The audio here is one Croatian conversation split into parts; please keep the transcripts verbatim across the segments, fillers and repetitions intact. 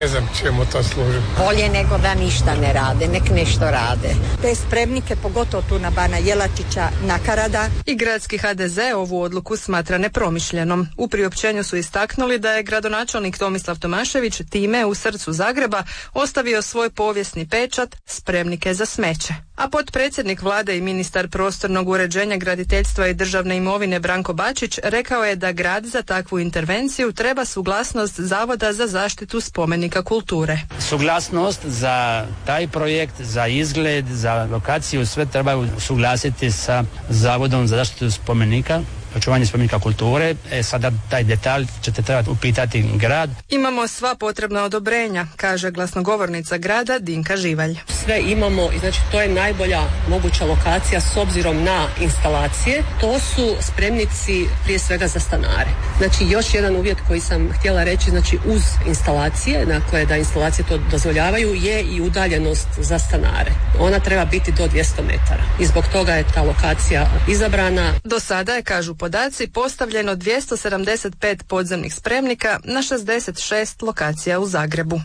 Ne znam čemu to služi. Bolje nego da ništa ne rade, nek nešto rade. Te spremnike, pogotovo tu na Bana Jelačića, nakarada. I gradski ha de ze ovu odluku smatra nepromišljenom. U priopćenju su istaknuli da je gradonačelnik Tomislav Tomašević time u srcu Zagreba ostavio svoj povijesni pečat, spremnike za smeće. A potpredsjednik vlade i ministar prostornog uređenja, graditeljstva i državne imovine Branko Bačić rekao je da grad za takvu intervenciju treba suglasnost Zavoda za zaštitu spomenika kulture. Suglasnost za taj projekt, za izgled, za lokaciju, sve trebaju suglasiti sa Zavodom za zaštitu spomenika, očuvanje spomenika kulture. E, sada taj detalj ćete trebati upitati grad. Imamo sva potrebna odobrenja, kaže glasnogovornica grada Dinka Živalj. Sve imamo i znači to je najbolja moguća lokacija s obzirom na instalacije. To su spremnici prije svega za stanare. Znači još jedan uvjet koji sam htjela reći, znači uz instalacije, dakle da instalacije to dozvoljavaju, je i udaljenost za stanare. Ona treba biti do dvjesto metara i zbog toga je ta lokacija izabrana. Do sada je, kažu podaci, postavljeno dvjesto sedamdeset pet podzemnih spremnika na šezdeset šest lokacija u Zagrebu.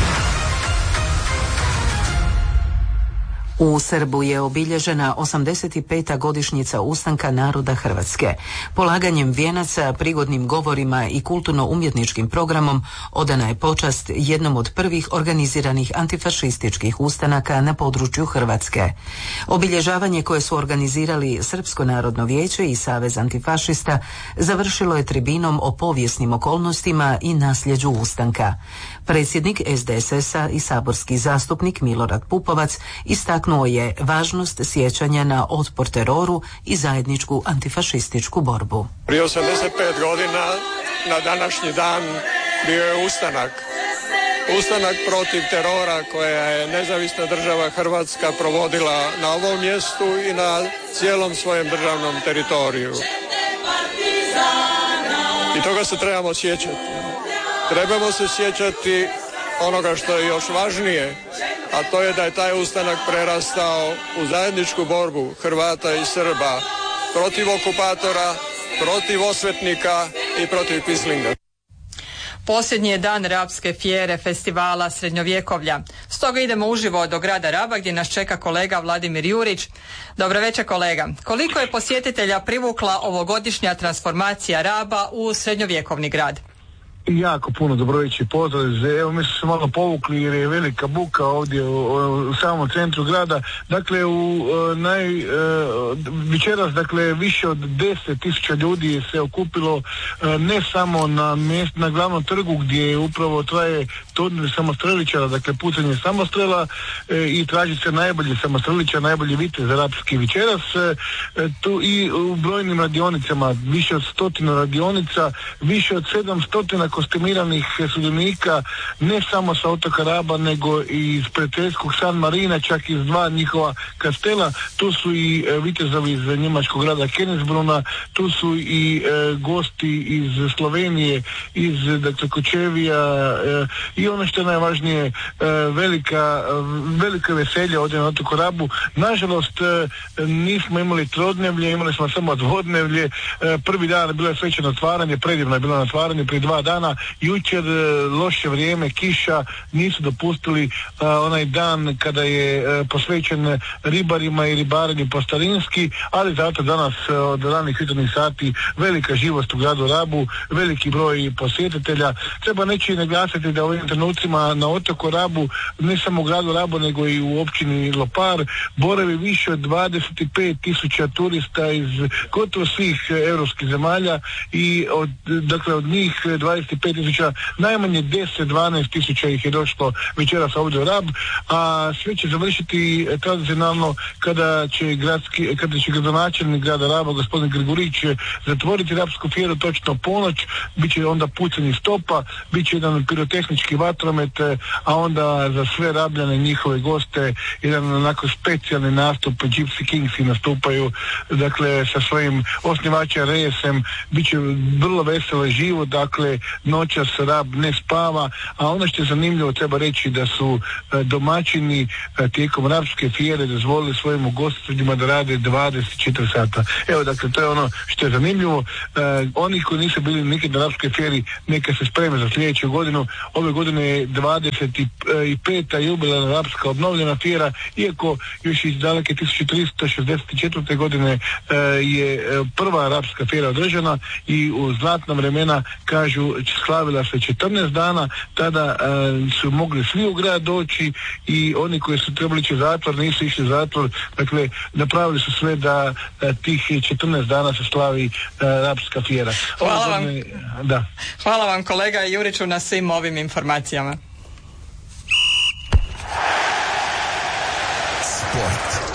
U Srbu je obilježena osamdeset peta godišnjica ustanka naroda Hrvatske. Polaganjem vijenaca, prigodnim govorima i kulturno-umjetničkim programom odana je počast jednom od prvih organiziranih antifašističkih ustanaka na području Hrvatske. Obilježavanje koje su organizirali Srpsko narodno vijeće i Savez antifašista završilo je tribinom o povijesnim okolnostima i nasljeđu ustanka. Predsjednik es de es es a i saborski zastupnik Milorad Pupovac istaknuo je važnost sjećanja na otpor teroru i zajedničku antifašističku borbu. Prije osamdeset pet godina na današnji dan bio je ustanak. Ustanak protiv terora koja je nezavisna država Hrvatska provodila na ovom mjestu i na cijelom svojem državnom teritoriju. I toga se trebamo sjećati. Trebamo se sjećati onoga što je još važnije, a to je da je taj ustanak prerastao u zajedničku borbu Hrvata i Srba protiv okupatora, protiv osvetnika i protiv pislinga. Posljednji je dan Rabske fjere festivala Srednjovjekovlja. Stoga idemo uživo do grada Raba gdje nas čeka kolega Vladimir Jurić. Dobro večer kolega. Koliko je posjetitelja privukla ovogodišnja transformacija Raba u srednjovjekovni grad? Jako puno, dobro večer, pozdrav. Evo mi smo se malo povukli jer je velika buka ovdje u, u samom centru grada. Dakle, u naj e, večeras, dakle, više od deset tisuća ljudi se okupilo e, ne samo na mjestu, na glavnom trgu gdje upravo traje turnir samostreličara, dakle pucanje samostrela e, i traži se najbolji samostreličar, najbolji vitez rapski večeras. E, tu i u brojnim radionicama, više od stotinu radionica, više od sedamstotina kostimiranih sudionika, ne samo sa otoka Raba, nego i iz prijateljskog San Marina, čak iz dva njihova kastela. Tu su i e, vitezovi iz njemačkog grada Kenesbruna, tu su i e, gosti iz Slovenije, iz dakle Kočevija e, i ono što je najvažnije, e, velika, velika veselja ovdje na otoku Rabu. Nažalost, e, nismo imali trodnevlje, imali smo samo dvodnevlje. E, prvi dan je bilo svečano otvaranje, predivno je bilo otvaranje prije dva dana. Jučer loše vrijeme, kiša, nisu dopustili uh, onaj dan kada je uh, posvećen ribarima i ribarenju po starinski, ali zato danas uh, od ranih jutarnjih sati velika živost u gradu Rabu, veliki broj posjetitelja. Treba neći naglasiti da u ovim trenucima na otoku Rabu, ne samo u gradu Rabu, nego i u općini Lopar, boravi više od dvadeset pet tisuća turista iz gotovo svih europskih zemalja i od, dakle, od njih dvadeset pet tisuća, najmanje deset do dvanaest tisuća ih je došlo večeras ovdje u Rab, a sve će završiti tradicionalno kada će gradski, kada će gradonačelnik grada Raba, gospodin Grigorić, zatvoriti Rabsku fjeru točno ponoć, bit će onda pucanje stopa, bit će jedan pirotehnički vatromet, a onda za sve Rabljane, njihove goste, jedan onako specijalni nastup, Gypsy Kingsi nastupaju, dakle, sa svojim osnivačem Resem, bit će vrlo veselo i živo, dakle, noćas Rab ne spava, a ono što je zanimljivo treba reći da su domaćini tijekom Rabske fijere dozvolili svojim ugostiteljima da rade dvadeset četiri sata. Evo, dakle, to je ono što je zanimljivo. Oni koji nisu bili nikad na Rabskoj fijeri, neka se spreme za sljedeću godinu. Ove godine je dvadeset peta jubilarna Rabska obnovljena fijera, iako još iz daleke tisuću tristo šezdeset četvrte godine je prva Rabska fijera održana i u zlatna vremena, kažu, slavila se četrnaest dana, tada su mogli svi u grad doći i oni koji su trebali ići u zatvor nisu išli u zatvor, dakle napravili su sve da tih četrnaest dana se slavi Rabska fijera. Hvala vam. Da. Hvala vam kolega Juriću na svim ovim informacijama. Sport.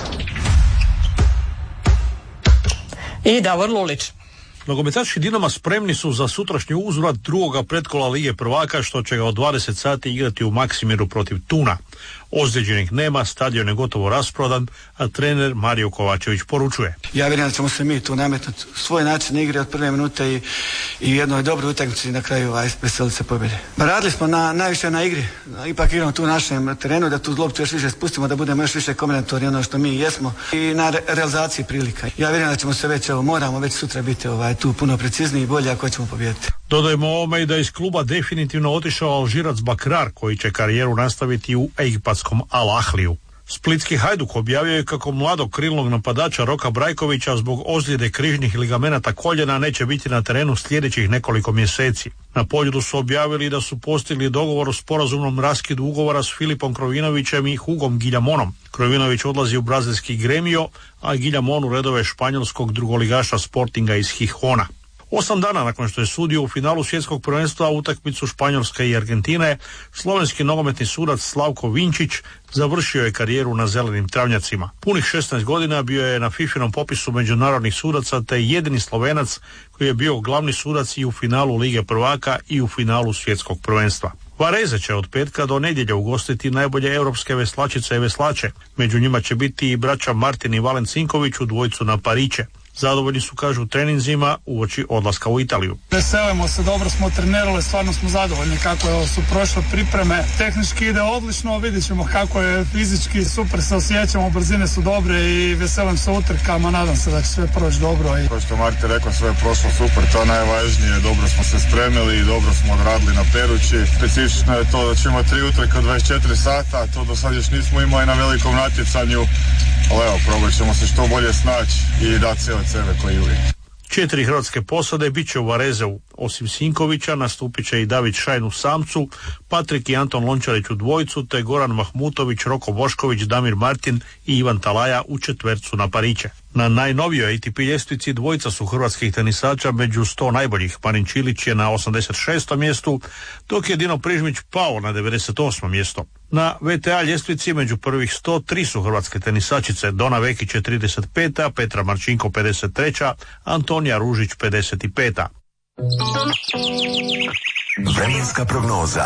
I Davor Lulić. Nogometaši Dinama spremni su za sutrašnji uzvrat drugoga pretkola Lige prvaka, što će ga od dvadeset sati igrati u Maksimiru protiv Tuna. Ozlijeđenih nema, stadion je gotovo rasprodan, a trener Mario Kovačević poručuje: ja vjerujem da ćemo se mi tu nametnuti svoj način igre od prve minute i, i jednoj dobroj utakmici na kraju ovaj, veseliti se pobjede. Radili smo na, najviše na igri, ipak igramo tu u našem terenu, da tu loptu još više spustimo, da budemo još više kombinatorni ono što mi jesmo i na re, realizaciji prilika. Ja vjerujem da ćemo se već, evo, moramo već sutra biti ovaj, tu puno precizniji i bolji ako ćemo pobijediti. Dodajmo ovome i da je iz kluba definitivno otišao Alžirac Bakrar, koji će karijeru nastaviti u egipatskom Al Ahliju. Splitski Hajduk objavio je kako mladog krilnog napadača Roka Brajkovića zbog ozljede križnih ligamenata koljena neće biti na terenu sljedećih nekoliko mjeseci. Na Poljudu su objavili da su postigli dogovor o sporazumnom raskidu ugovora s Filipom Krovinovićem i Hugom Giljamonom. Krovinović odlazi u brazilski Gremio, a Giljamon u redove španjolskog drugoligaša Sportinga iz Hihona. Osam dana nakon što je sudio u finalu svjetskog prvenstva utakmicu Španjolske i Argentine, slovenski nogometni sudac Slavko Vinčić završio je karijeru na zelenim travnjacima. Punih šesnaest godina bio je na fifinom popisu međunarodnih sudaca, te jedini Slovenac koji je bio glavni sudac i u finalu Lige prvaka i u finalu svjetskog prvenstva. Vareze će od petka do nedjelje ugostiti najbolje europske veslačice i veslače. Među njima će biti i braća Martin i Valen Cinković u dvojcu na Pariće. Zadovoljni su, kažu, treninzima uoči odlaska u Italiju. Veselimo se, dobro smo trenirali, stvarno smo zadovoljni kako su prošle pripreme. Tehnički ide odlično, vidjet ćemo kako je fizički, super se osjećamo, brzine su dobre i veselim se utrkama, nadam se da će sve proći dobro. I... Kao što Marti rekao, sve je prošlo super, to je najvažnije, dobro smo se spremili i dobro smo odradili na Perući. Specifično je to da ćemo tri utrke od dvadeset četiri sata, to do sad još nismo imali na velikom natjecanju, ali evo, probat ćemo se što bolje snaći i dati sve od sebe koji uvijek. Četiri hrvatske posade bit će u Varezeu. Osim Sinkovića nastupit će i David Šajn u samcu, Patrik i Anton Lončarić u dvojcu, te Goran Mahmutović, Roko Bošković, Damir Martin i Ivan Talaja u četvercu na Pariće. Na najnovijoj A T P ljestvici dvojica su hrvatskih tenisača među sto najboljih. Marin Čilić je na osamdeset šestom mjestu, dok je Dino Prižmić pao na devedeset osmo mjesto. Na V T A ljestvici među prvih sto tri su hrvatske tenisačice: Dona Vekić je trideset peta, Petra Marčinko pedeset treća, Antonija Ružić pedeset peta. Vremenska prognoza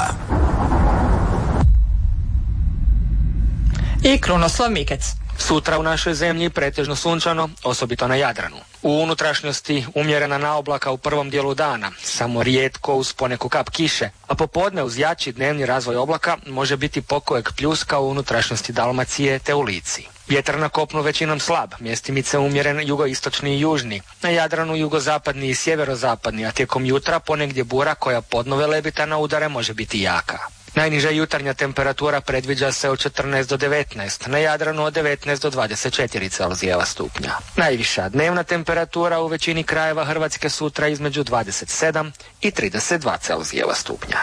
i Krunoslav Mikec. Sutra u našoj zemlji pretežno sunčano, osobito na Jadranu. U unutrašnjosti umjerena naoblaka u prvom dijelu dana, samo rijetko uz poneku kap kiše, a popodne uz jači dnevni razvoj oblaka može biti pokojeg pljuska u unutrašnjosti Dalmacije te u Lici. Vjetar na kopnu većinom slab, mjestimice umjeren jugoistočni i južni, na Jadranu jugozapadni i sjeverozapadni, a tijekom jutra ponegdje bura koja podnove lebita na udare može biti jaka. Najniža jutarnja temperatura predviđa se od četrnaest do devetnaest, na Jadranu od devetnaest do dvadeset četiri Celzijeva stupnja. Najviša dnevna temperatura u većini krajeva Hrvatske sutra između dvadeset sedam i trideset dva Celzijeva stupnja.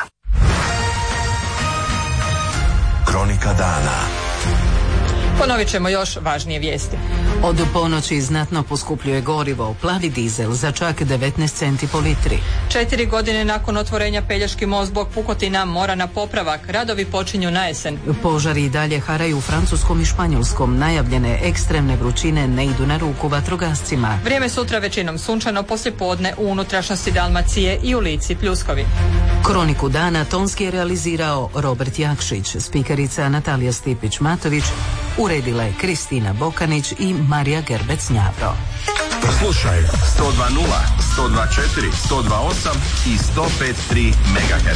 Kronika dana. Ponovit ćemo još važnije vijesti. Od ponoći znatno poskupljuje gorivo, plavi dizel za čak devetnaest centi po litri. Četiri godine nakon otvorenja Pelješki most zbog pukotina mora na popravak. Radovi počinju na jesen. Požari i dalje haraju u Francuskom i Španjolskom. Najavljene ekstremne vrućine ne idu na ruku vatrogascima. Vrijeme sutra većinom sunčano, poslijepodne u unutrašnjosti Dalmacije i u Lici pljuskovi. Kroniku dana tonski je realizirao Robert Jakšić, spikerica Natalija Stipić-Matović, uredila je Kristina Bokanić i Marija Gerbec-Njavro. Slušaj sto dva nula, sto dva četiri, sto dva osam i sto pet tri megaherca.